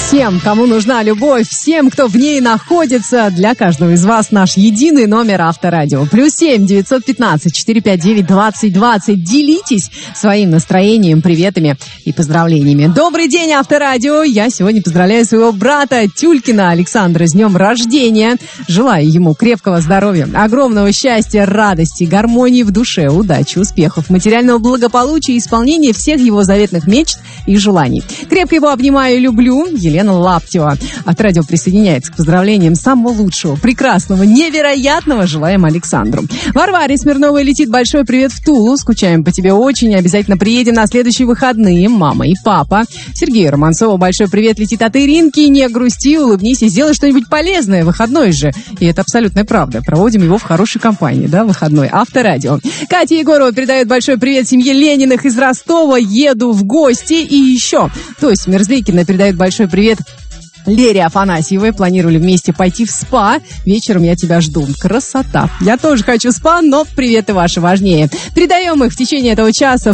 Всем, кому нужна любовь, всем, кто в ней находится, для каждого из вас наш единый номер Авторадио. +7 915 459 2020. Делитесь своим настроением, приветами и поздравлениями. Добрый день, Авторадио! Я сегодня поздравляю своего брата Тюлькина Александра с днем рождения. Желаю ему крепкого здоровья, огромного счастья, радости, гармонии в душе, удачи, успехов, материального благополучия и исполнения всех его заветных мечт и желаний. Крепко его обнимаю и люблю. Елена Лаптева от радио присоединяется к поздравлениям самого лучшего, прекрасного, невероятного желаем Александру. Варваре Смирновой летит большой привет в Тулу. Скучаем по тебе очень. Обязательно приедем на следующие выходные. Мама и папа. Сергею Романцову большой привет летит от Иринки. Не грусти, улыбнись и сделай что-нибудь полезное. Выходной же. И это абсолютная правда. Проводим его в хорошей компании, да, выходной. Авторадио. Катя Егорова передает большой привет семье Лениных из Ростова. Еду в гости. И еще. То есть Мерзлейкина передает большой привет Лере Афанасьевой. Планировали вместе пойти в спа. Вечером я тебя жду. Красота. Я тоже хочу спа, но приветы ваши важнее. Передаем их в течение этого часа